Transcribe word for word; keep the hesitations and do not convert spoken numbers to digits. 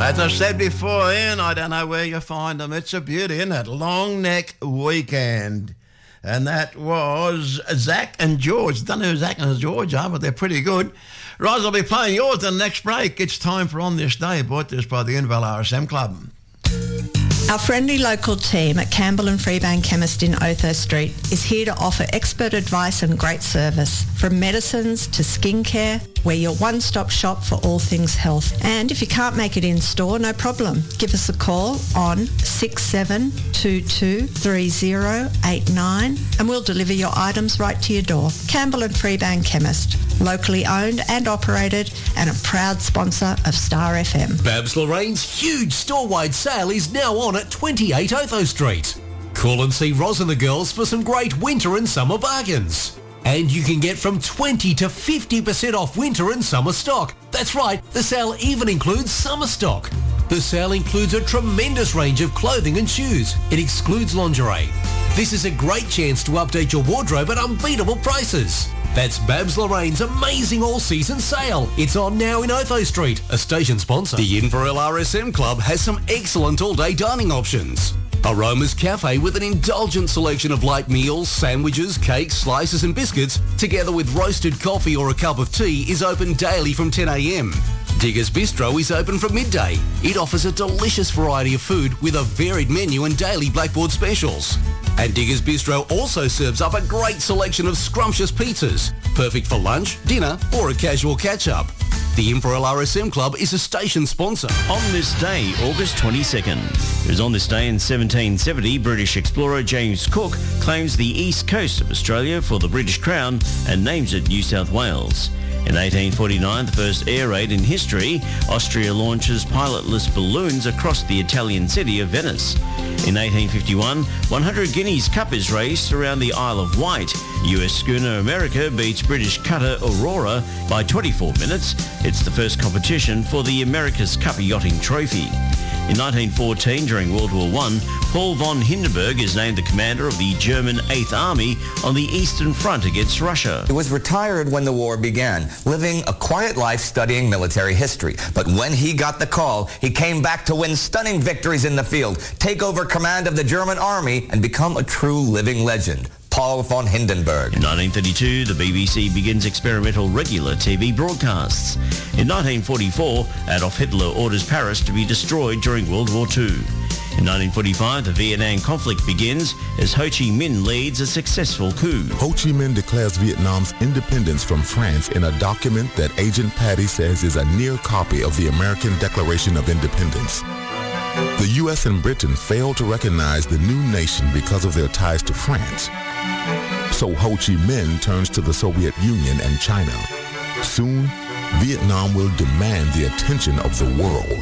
As I said before, Ian, I don't know where you find them. It's a beauty, isn't it? Long Neck Weekend. And that was Zach and George. Don't know who Zach and George are, but they're pretty good. Roz, I'll be playing yours in the next break. It's time for On This Day, brought to us by the Inverell R S M Club. Our friendly local team at Campbell and Freebank Chemist in Otho Street is here to offer expert advice and great service, from medicines to skincare. We're your one-stop shop for all things health. And if you can't make it in store, no problem. Give us a call on six seven two two, three zero eight nine and we'll deliver your items right to your door. Campbell and Freebank Chemist, locally owned and operated and a proud sponsor of Star F M. Babs Lorraine's huge store-wide sale is now on at twenty-eight Otho Street. Call and see Roz and the girls for some great winter and summer bargains. And you can get from twenty to fifty percent off winter and summer stock. That's right, the sale even includes summer stock. The sale includes a tremendous range of clothing and shoes. It excludes lingerie. This is a great chance to update your wardrobe at unbeatable prices. That's Babs Lorraine's amazing all-season sale. It's on now in Otho Street, a station sponsor. The Inverell R S M Club has some excellent all-day dining options. Aroma's Cafe with an indulgent selection of light meals, sandwiches, cakes, slices and biscuits, together with roasted coffee or a cup of tea, is open daily from ten a.m. Diggers Bistro is open from midday. It offers a delicious variety of food with a varied menu and daily Blackboard specials. And Diggers Bistro also serves up a great selection of scrumptious pizzas, perfect for lunch, dinner or a casual catch-up. The Inverell R S M Club is a station sponsor. On this day, August twenty-second. It was on this day in seventeen seventy, British explorer James Cook claims the east coast of Australia for the British Crown and names it New South Wales. In eighteen forty-nine, the first air raid in history, Austria launches pilotless balloons across the Italian city of Venice. In eighteen fifty-one, one hundred Guineas Cup is raced around the Isle of Wight. U S schooner America beats British cutter Aurora by twenty-four minutes. It's the first competition for the America's Cup Yachting Trophy. In nineteen fourteen, during World War One, Paul von Hindenburg is named the commander of the German Eighth Army on the Eastern Front against Russia. He was retired when the war began, living a quiet life studying military history. But when he got the call, he came back to win stunning victories in the field, take over command of the German army, and become a true living legend. Paul von Hindenburg. In nineteen thirty-two, the B B C begins experimental regular T V broadcasts. In nineteen forty-four, Adolf Hitler orders Paris to be destroyed during World War Two. In nineteen forty-five, the Vietnam conflict begins as Ho Chi Minh leads a successful coup. Ho Chi Minh declares Vietnam's independence from France in a document that Agent Patty says is a near copy of the American Declaration of Independence. The U S and Britain failed to recognize the new nation because of their ties to France. So Ho Chi Minh turns to the Soviet Union and China. Soon, Vietnam will demand the attention of the world.